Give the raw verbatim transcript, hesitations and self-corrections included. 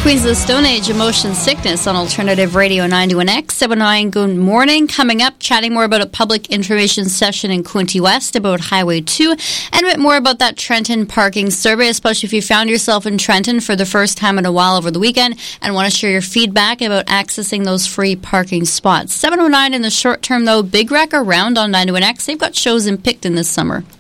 Queens of the Stone Age, Emotion Sickness on Alternative Radio ninety-one X. seven oh nine, good morning. Coming up, chatting more about a public information session in Quinte West about Highway two, and a bit more about that Trenton parking survey, especially if you found yourself in Trenton for the first time in a while over the weekend and want to share your feedback about accessing those free parking spots. seven oh nine in the short term, though, Big Wreck around on ninety-one X. They've got shows in Picton this summer.